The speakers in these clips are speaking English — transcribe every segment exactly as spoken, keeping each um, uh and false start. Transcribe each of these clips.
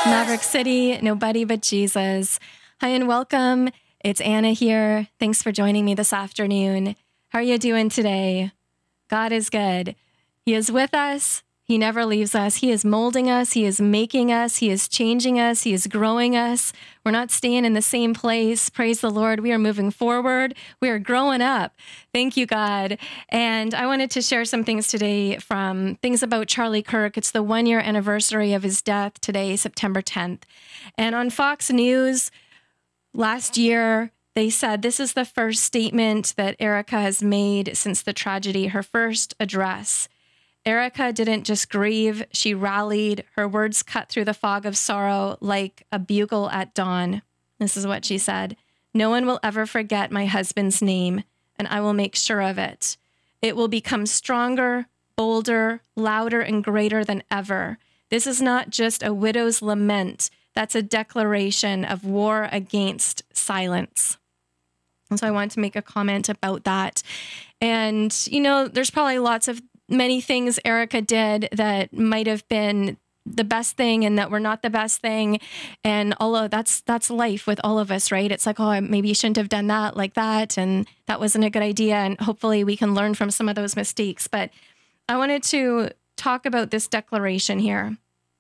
Maverick City, nobody but Jesus. Hi and welcome. It's Anna here. Thanks for joining me this afternoon. How are you doing today? God is good. He is with us. He never leaves us. He is molding us. He is making us. He is changing us. He is growing us. We're not staying in the same place. Praise the Lord. We are moving forward. We are growing up. Thank you, God. And I wanted to share some things today from things about Charlie Kirk. It's the one year anniversary of his death today, September tenth. And on Fox News last year, they said this is the first statement that Erica has made since the tragedy, her first address. Erica didn't just grieve, she rallied. Her words cut through the fog of sorrow like a bugle at dawn. This is what she said. No one will ever forget my husband's name, and I will make sure of it. It will become stronger, bolder, louder, and greater than ever. This is not just a widow's lament. That's a declaration of war against silence. And so I wanted to make a comment about that. And, you know, there's probably lots of many things Erica did that might have been the best thing and that were not the best thing. And all of that's, that's life with all of us, right? It's like, oh, maybe you shouldn't have done that like that. And that wasn't a good idea. And hopefully we can learn from some of those mistakes. But I wanted to talk about this declaration here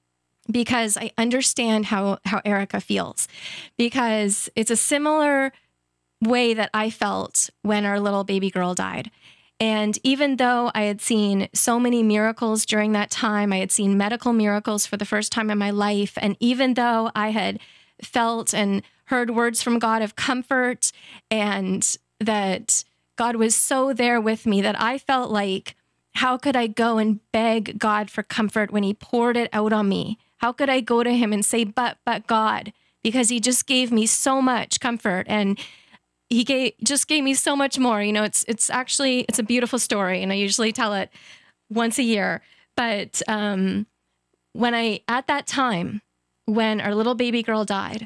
because I understand how, how Erica feels, because it's a similar way that I felt when our little baby girl died. And even though I had seen so many miracles during that time, I had seen medical miracles for the first time in my life. And even though I had felt and heard words from God of comfort and that God was so there with me that I felt like, how could I go and beg God for comfort when he poured it out on me? How could I go to him and say, but, but God, because he just gave me so much comfort and He gave, just gave me so much more. You know, it's it's actually, it's a beautiful story, and I usually tell it once a year. But um, when I, at that time, when our little baby girl died,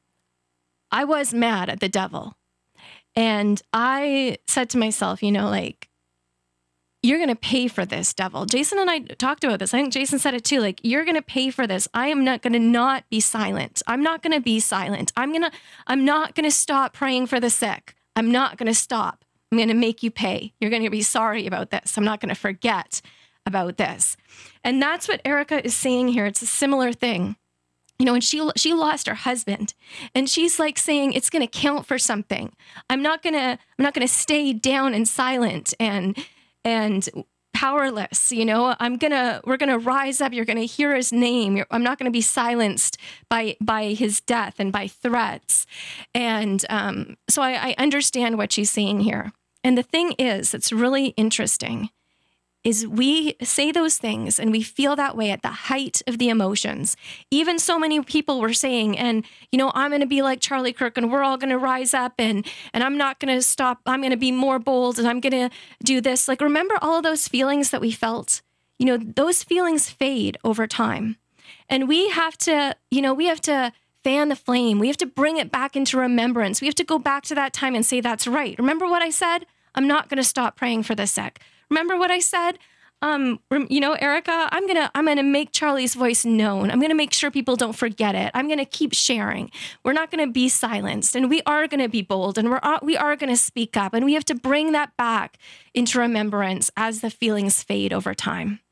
I was mad at the devil. And I said to myself, you know, like, you're going to pay for this, devil. Jason and I talked about this. I think Jason said it too. Like, you're going to pay for this. I am not going to not be silent. I'm not going to be silent. I'm going to, I'm not going to stop praying for the sick. I'm not going to stop. I'm going to make you pay. You're going to be sorry about this. I'm not going to forget about this. And that's what Erica is saying here. It's a similar thing. You know, and she she lost her husband, and she's like saying it's going to count for something. I'm not going to, I'm not going to stay down and silent and and powerless, you know, I'm gonna, we're gonna rise up. You're gonna hear his name. You're, I'm not gonna be silenced by, by his death and by threats. And um, so I, I understand what she's saying here. And the thing is, it's really interesting, is we say those things and we feel that way at the height of the emotions. Even so many people were saying, and, you know, I'm going to be like Charlie Kirk and we're all going to rise up and, and I'm not going to stop. I'm going to be more bold and I'm going to do this. Like, remember all of those feelings that we felt? You know, those feelings fade over time. And we have to, you know, we have to fan the flame. We have to bring it back into remembrance. We have to go back to that time and say, that's right. Remember what I said? I'm not going to stop praying for the sick. Remember what I said? Um, you know, Erica, I'm going to, I'm going to make Charlie's voice known. I'm going to make sure people don't forget it. I'm going to keep sharing. We're not going to be silenced, and we are going to be bold, and we're, we are going to speak up, and we have to bring that back into remembrance as the feelings fade over time.